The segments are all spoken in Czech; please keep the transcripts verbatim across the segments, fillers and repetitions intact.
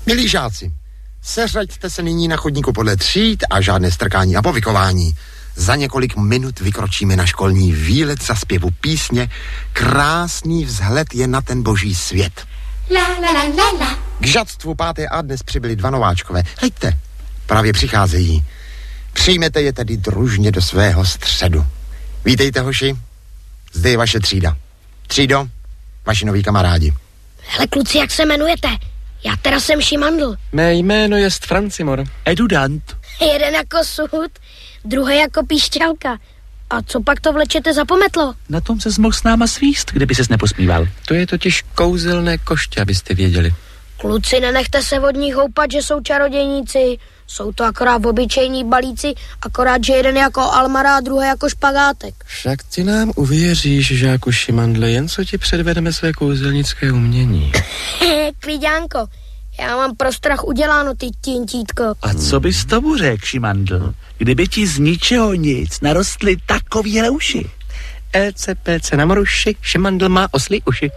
Milí žáci, seřaďte se nyní na chodníku podle tříd a žádné strkání a povykování. Za několik minut vykročíme na školní výlet za zpěvu písně Krásný vzhled je na ten boží svět. La, la, la, la, la. K žadstvu páté A dnes přibyli dva nováčkové. Hejte, právě přicházejí. Přijmete je tedy družně do svého středu. Vítejte, hoši, zde je vaše třída. Třído, vaši noví kamarádi. Hele, kluci, jak se jmenujete? Já teda jsem Šimandl. Mé jméno je Francimor. Edudant. Jeden jako Suhut, druhý jako Píšťalka. A co pak to vlečete za pometlo? Na tom se mohl s náma svíst, kdyby ses neposmíval. To je totiž kouzelné koště, abyste věděli. Kluci, nenechte se od nich houpat, že jsou čarodějníci. Jsou to akorát obyčejní balíci, akorát, že jeden jako Almara a druhý jako Špagátek. Však ty nám uvěříš, žáku Šimandle, jen co ti předvedeme své kouzelnické umění. Klidňánko, já mám pro strach uděláno, ty tintítko. A co bys tomu řekl, Šimandl, kdyby ti z ničeho nic narostly takovýhle uši? E C P C na moruši, Šimandl má oslí uši.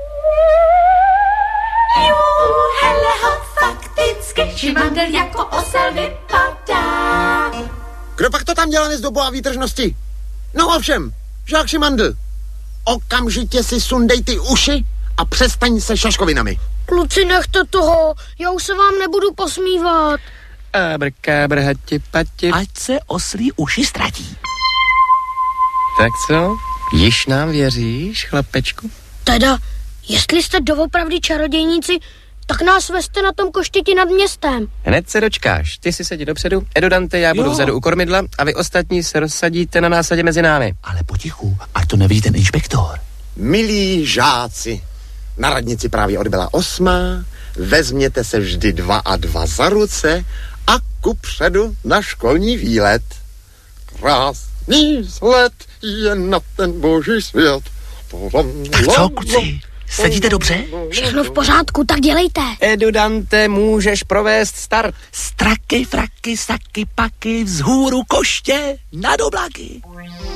Jú, hele ho, fakticky Šimandl jako osel vypadá. Kdo pak to tam dělá nezdobu a výtržnosti? No ovšem, žák Šimandl, okamžitě si sundej ty uši a přestaň se šaškovinami. Kluci, nechte toho, já už se vám nebudu posmívat. Abrakabra, hati, pati. Ať se oslí uši ztratí. Tak co? Již nám věříš, chlapečku? Teda, jestli jste doopravdy čarodějníci, tak nás vezte na tom koštěti nad městem. Hned se dočkáš. Ty si sedí dopředu, Edudante, já budu Jo. vzadu u kormidla a vy ostatní se rozsadíte na násadě mezi námi. Ale potichu, ať to nevidí ten inspektor. Milí žáci, na radnici právě odbyla osmá, vezměte se vždy dva a dva za ruce a kupředu na školní výlet. Krásný vzhled je na ten boží svět. Tak co, kluci, sedíte dobře? Všechno v pořádku, tak dělejte. Edudante, můžeš provést start. Straky, fraky, saky, paky, vzhůru koště, nad oblaky.